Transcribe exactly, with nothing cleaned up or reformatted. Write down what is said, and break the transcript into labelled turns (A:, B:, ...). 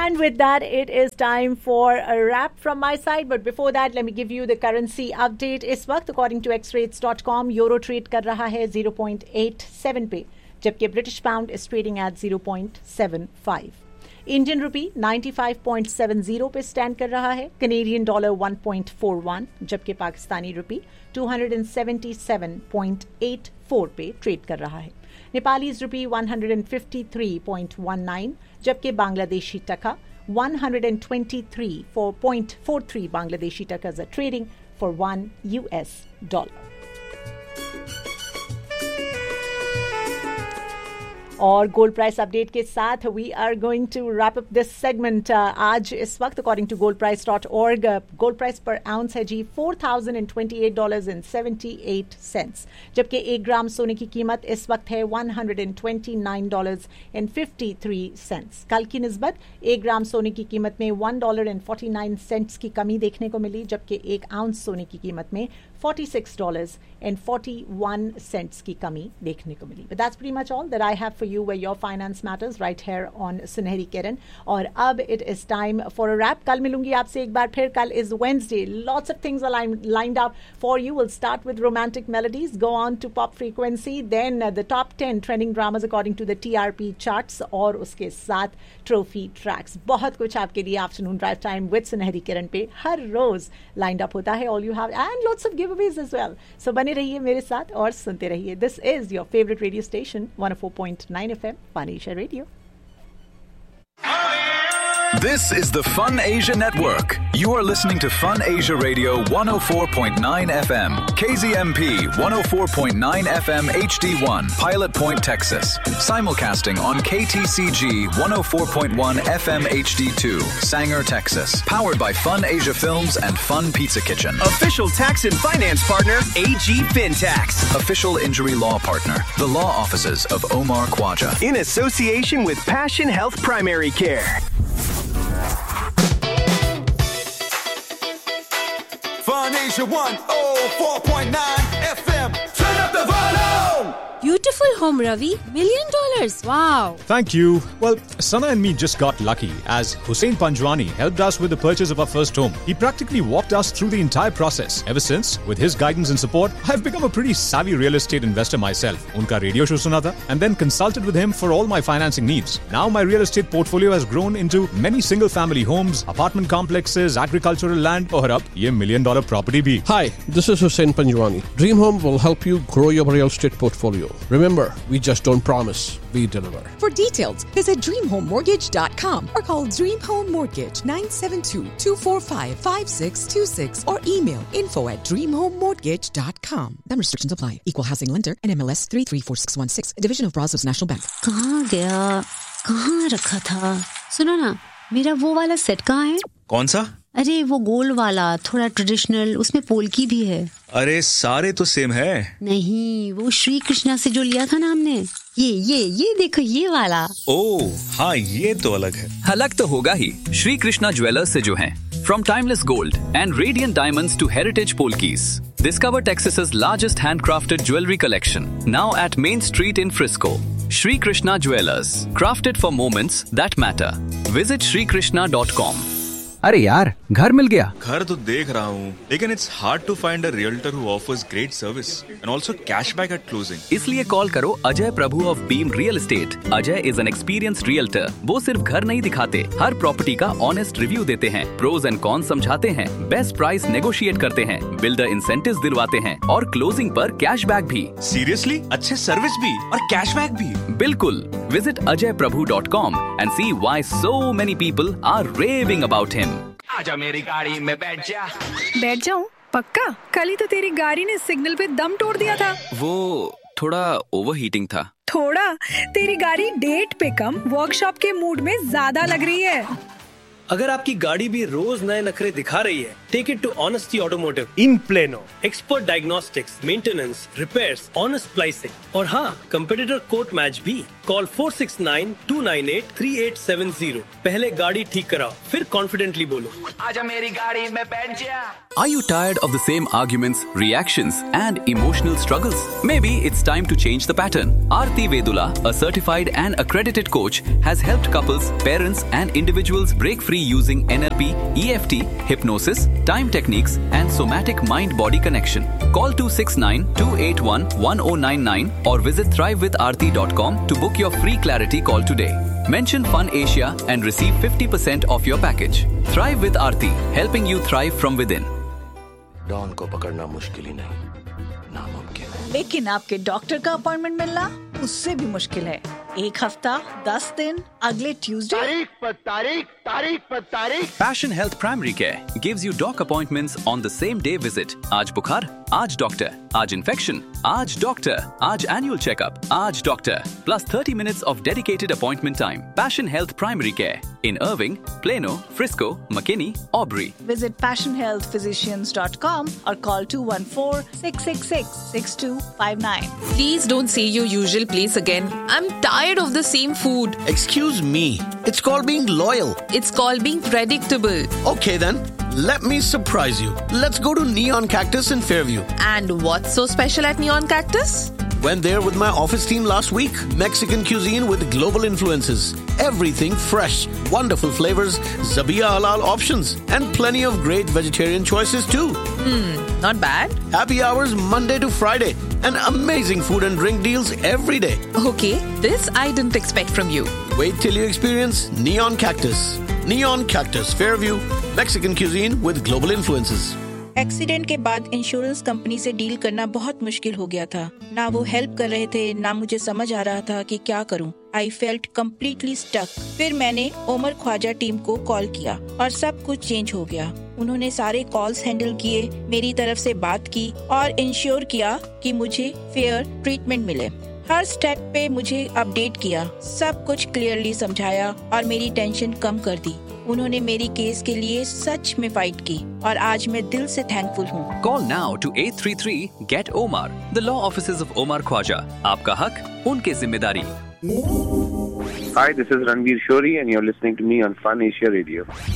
A: And with that, it is time for a wrap from my side. But before that, let me give you the currency update. इस वक्त according to x rates dot com, euro trade कर रहा है zero point eight seven पे, जबकि British pound is trading at zero point seven five. Indian rupee ninety-five point seven zero पे stand कर रहा है. Canadian dollar one point four one, जबकि पाकिस्तानी रुपी two hundred seventy-seven point eight four पे trade कर रहा है. नेपालीज रुपी one hundred fifty-three point one nine, जबकि बांग्लादेशी टका one hundred twenty-three point four three Bangladeshi टका are trading for one U S dollar. और gold price update के साथ we are going to wrap up this segment. आज इस वक्त according to gold price dot org gold price पर ounce है जी four thousand and twenty eight dollars and seventy eight cents, जबकि एक ग्राम सोने की कीमत इस वक्त है one hundred and twenty nine dollars and fifty three cents. कल की निस्बत एक ग्राम सोने की कीमत में one dollar and forty nine cents की कमी देखने को मिली, जबकि एक आउंस सोने की कीमत में forty six dollars and forty one cents की कमी देखने को मिली. But that's pretty much all that I have for you where your finance matters right here on सुनहरी किरण. और अब it is time for a wrap. कल मिलूंगी आपसे एक बार फिर. कल is Wednesday. Lots of things are lined, lined up for you. We'll start with romantic melodies, go on to pop frequency, then uh, the top ten trending dramas according to the T R P charts, और उसके साथ trophy tracks. बहुत कुछ आपके लिए afternoon drive time with सुनहरी किरण पे हर रोज lined up होता है. All you have and lots of giveaways as well. So बने रहिए मेरे साथ और सुनते रहिए. This is your favorite radio station, one oh four point nine F M, Fun Asia Radio.
B: This is the Fun Asia Network. You are listening to Fun Asia Radio one oh four point nine F M, K Z M P one oh four point nine F M H D one, Pilot Point, Texas. Simulcasting on K T C G one oh four point one F M H D two, Sanger, Texas. Powered by Fun Asia Films and Fun Pizza Kitchen.
C: Official tax and finance partner, A G FinTax.
B: Official injury law partner, the law offices of Omar Khwaja.
C: In association with Passion Health Primary Care.
D: Fun Asia one oh four point nine F M. Turn up the volume!
E: Beautiful home, Ravi. Million dollars. Wow.
F: Thank you. Well, Sana and me just got lucky as Hussein Panjwani helped us with the purchase of our first home. He practically walked us through the entire process. Ever since, with his guidance and support, I've become a pretty savvy real estate investor myself. Unka radio show suna tha and then consulted with him for all my financing needs. Now my real estate portfolio has grown into many single family homes, apartment complexes, agricultural land, aur ab ye million dollar property bhi.
G: Hi, this is Hussein Panjwani. Dream Home will help you grow your real estate portfolio. Remember, we just don't promise, we deliver.
H: For details, visit dream home mortgage dot com or call Dream Home Mortgage nine seven two, two four five, five six two six or email info at dream home mortgage dot com. Then restrictions apply. Equal housing lender and M L S three three four six one six, a division of Brazos National Bank.
E: कहाँ गया? कहाँ रखा था? सुनो ना, मेरा वो वाला सेट कहाँ है?
I: कौन सा?
E: अरे वो गोल वाला, थोड़ा ट्रेडिशनल, उसमें पोल्की भी है.
I: अरे सारे तो सेम है.
E: नहीं, वो श्री कृष्णा से जो लिया था ना हमने, ये ये ये देखो ये वाला.
I: ओह हाँ, ये तो अलग है.
J: अलग तो होगा ही. श्री कृष्णा ज्वेलर्स से जो हैं. From timeless gold and radiant diamonds to heritage polkis, discover Texas's largest handcrafted jewelry collection. Now at Main Street in Frisco. Shri Krishna Jewelers, crafted for moments that matter. Visit shri krishna dot com.
K: अरे यार, घर मिल गया.
I: घर तो देख रहा हूँ, लेकिन it's hard to find a realtor who offers great service and also cashback at closing.
J: इसलिए कॉल करो अजय प्रभु of beam real estate. Ajay is an experienced realtor. वो सिर्फ घर नहीं दिखाते, हर प्रॉपर्टी का ऑनेस्ट रिव्यू देते हैं, प्रोज एंड कॉन्स समझाते हैं, बेस्ट प्राइस नेगोशिएट करते हैं, बिल्डर इंसेंटिव्स दिलवाते हैं और क्लोजिंग पर कैशबैक भी.
I: सीरियसली? अच्छे सर्विस भी और कैशबैक भी?
J: बिल्कुल. Visit Ajay Prabhu dot com and C why so many people are raving about him.
L: आजा मेरी गाड़ी में बैठ जा.
M: बैठ जाऊं? पक्का? कल ही तो तेरी गाड़ी ने सिग्नल पे दम तोड़ दिया था.
J: वो थोड़ा ओवरहीटिंग था.
M: थोड़ा? तेरी गाड़ी डेट पे कम वर्कशॉप के मूड में ज्यादा लग रही है.
N: अगर आपकी गाड़ी भी रोज नए नखरे दिखा रही है Take it to Honesty Automotive in Plano. Expert diagnostics, maintenance, repairs, honest pricing. और हाँ, competitor quote match भी. Call four six nine, two nine eight, three eight seven zero. पहले गाड़ी ठीक कराओ, फिर confidently बोलो.
L: आजा मेरी गाड़ी में बैठ जा.
J: Are you tired of the same arguments, reactions, and emotional struggles? Maybe it's time to change the pattern. Aarti Vedula, a certified and accredited coach, has helped couples, parents, and individuals break free using N L P, E F T, hypnosis, time techniques, and somatic mind-body connection. Call two six nine, two eight one, one zero nine nine or visit thrive with aarti dot com to book your free clarity call today. Mention Fun Asia and receive fifty percent off your package. Thrive with Aarti, helping you thrive from within.
O: Don को पकड़ना मुश्किल ही नहीं, नामुमकिन है।
P: लेकिन आपके doctor का appointment मिलना उससे भी मुश्किल है। एक हफ्ता, दस दिन, अगले ट्यूसडे।
O: तारीख पर तारीख, तारीख पर तारीख।
J: Passion Health Primary Care gives you doc appointments on the same day visit. आज बुखार, आज डॉक्टर, आज infection, आज डॉक्टर, आज annual checkup, आज doctor, plus thirty minutes of dedicated appointment time. Passion Health Primary Care in Irving, Plano, Frisco, McKinney, Aubrey.
P: Visit passion health physicians dot com or call two one four, six six six, six two five nine.
Q: Please don't say your usual place again. I'm tired of the same food.
O: Excuse me. It's called being loyal.
Q: It's called being predictable.
O: Okay then. Let me surprise you. Let's go to Neon Cactus in Fairview.
Q: And what's so special at Neon Cactus?
O: Went there with my office team last week. Mexican cuisine with global influences. Everything fresh. Wonderful flavors. Zabiya halal options. And plenty of great vegetarian choices too.
Q: Hmm, not bad.
O: Happy hours Monday to Friday. And amazing food and drink deals every day.
Q: Okay, this I didn't expect from you.
O: Wait till you experience Neon Cactus. Neon Cactus, Fairview. Mexican cuisine with global influences.
R: Accident के बाद insurance company से deal करना बहुत मुश्किल हो गया था। ना वो हेल्प कर रहे थे, ना मुझे समझ आ रहा था कि क्या करूं। I felt completely stuck. फिर मैंने ओमर ख्वाजा टीम को कॉल किया और सब कुछ चेंज हो गया। उन्होंने सारे कॉल्स हैंडल किए, मेरी तरफ से बात की और इंश्योर किया कि मुझे फेयर ट्रीटमेंट मिले। हर स्टेप पे मुझे अपडेट किया, सब कुछ क्लियरली समझाया और मेरी टेंशन कम कर दी। उन्होंने मेरी केस के लिए सच में फाइट की और आज मैं दिल से थैंकफुल हूँ।
J: Call now to eight three three get Omar. The law offices of Omar Khwaja. आपका हक, उनकी जिम्मेदारी।
S: Hi, this is Ranveer Shori and you're listening to me on Fun Asia Radio.